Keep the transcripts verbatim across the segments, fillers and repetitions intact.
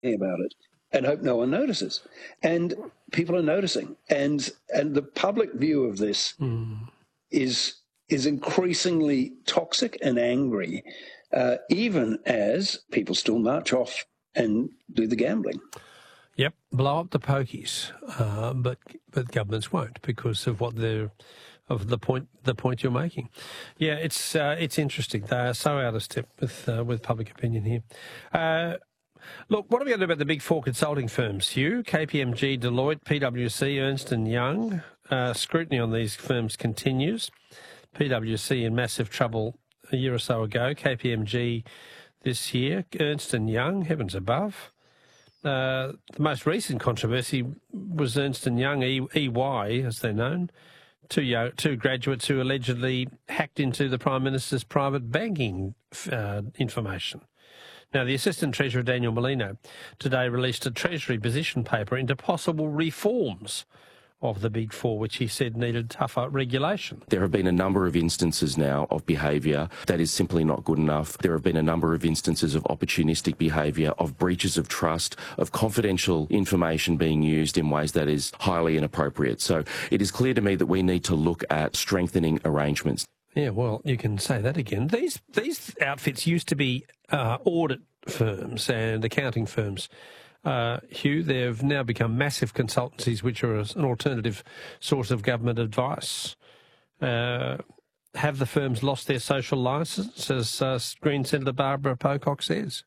about it and hope no one notices. And people are noticing. And and the public view of this mm. is is increasingly toxic and angry, uh, even as people still march off and do the gambling. Yep, blow up the pokies, uh, but but governments won't because of what they're of the point the point you're making. Yeah, it's uh, it's interesting. They are so out of step with uh, with public opinion here. Uh, look, what are we going to do about the big four consulting firms? Hugh, K P M G, Deloitte, P W C, Ernst and Young. Uh, scrutiny on these firms continues. P W C in massive trouble a year or so ago. K P M G this year. Ernst and Young, heavens above. Uh, the most recent controversy was Ernst and Young, E Y, as they're known, two, young, two graduates who allegedly hacked into the Prime Minister's private banking uh, information. Now, the Assistant Treasurer, Daniel Molino, today released a Treasury position paper into possible reforms of the Big Four, which he said needed tougher regulation. There have been a number of instances now of behaviour that is simply not good enough. There have been a number of instances of opportunistic behaviour, of breaches of trust, of confidential information being used in ways that is highly inappropriate. So it is clear to me that we need to look at strengthening arrangements. Yeah, well, you can say that again. These these outfits used to be uh, audit firms and accounting firms. Uh, Hugh, they've now become massive consultancies, which are an alternative source of government advice. Uh, have the firms lost their social licence, as uh, Green Senator Barbara Pocock says?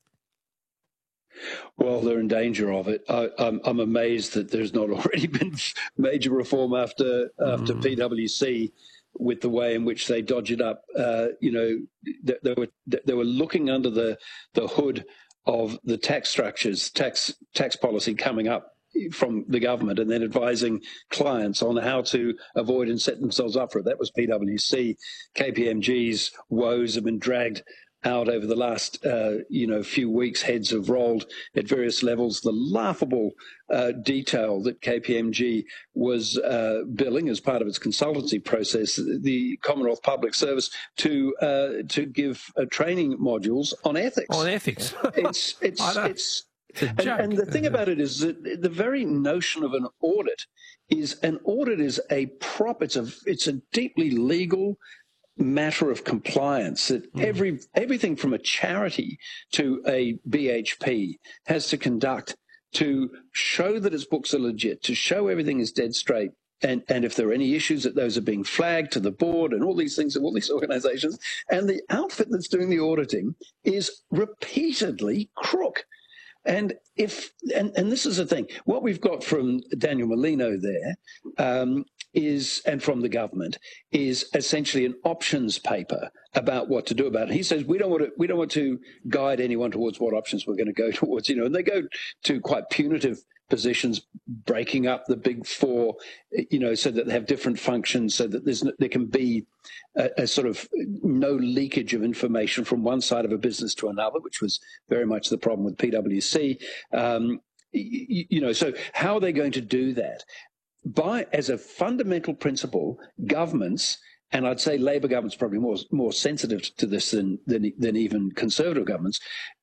Well, they're in danger of it. I, I'm, I'm amazed that there's not already been major reform after after mm. P W C, with the way in which they dodge it up. Uh, you know, they, they were they were looking under the the hood of the tax structures, tax tax policy coming up from the government, and then advising clients on how to avoid and set themselves up for it. That was P W C. K P M G's woes have been dragged out over the last, uh, you know, few weeks. Heads have rolled at various levels. The laughable uh, detail that K P M G was uh, billing as part of its consultancy process, the Commonwealth Public Service, to uh, to give uh, training modules on ethics. On ethics, it's it's it's. it's and, and the thing about it is that the very notion of an audit is an audit is a prop. It's a it's a deeply legal matter of compliance that every everything from a charity to a B H P has to conduct to show that its books are legit, to show everything is dead straight, and and if there are any issues, that those are being flagged to the board and all these things of all these organizations. And the outfit that's doing the auditing is repeatedly crook. And if and, and this is the thing, what we've got from Daniel Molino there um, is, and from the government, is essentially an options paper about what to do about it. He says we don't want to we don't want to guide anyone towards what options we're going to go towards, you know, and they go to quite punitive positions, breaking up the big four, you know, so that they have different functions, so that there's there can be a, a sort of no leakage of information from one side of a business to another, which was very much the problem with P W C. Um, you, you know, so how are they going to do that? By, as a fundamental principle, governments, and I'd say Labor governments probably more more sensitive to this than than, than even Conservative governments,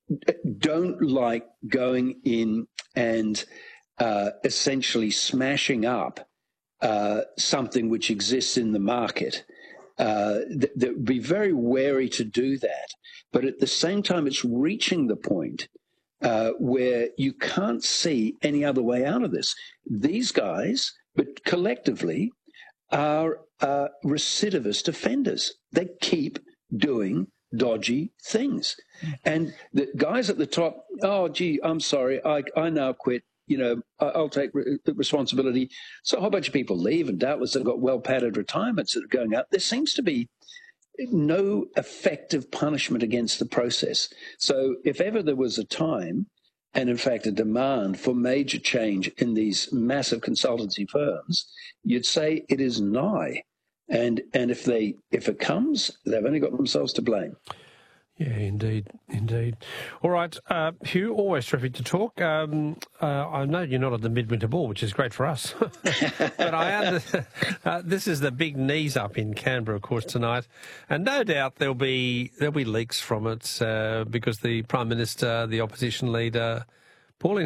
don't like going in and uh, essentially smashing up uh, something which exists in the market. Uh, th- they would be very wary to do that. But at the same time, it's reaching the point uh, where you can't see any other way out of this. These guys, but collectively, are uh, recidivist offenders. They keep doing dodgy things. And the guys at the top, oh, gee, I'm sorry, I, I now quit. You know, I'll take re- responsibility. So a whole bunch of people leave, and doubtless they've got well-padded retirements that are going out. There seems to be no effective punishment against the process. So if ever there was a time, and in fact a demand for major change in these massive consultancy firms, you'd say it is nigh. And and if they if it comes, they've only got themselves to blame. Yeah, indeed, indeed. All right, uh, Hugh, always terrific to talk. Um, uh, I know you're not at the Midwinter Ball, which is great for us. But I under, uh, this is the big knees up in Canberra, of course, tonight, and no doubt there'll be there'll be leaks from it uh, because the Prime Minister, the opposition leader, Pauline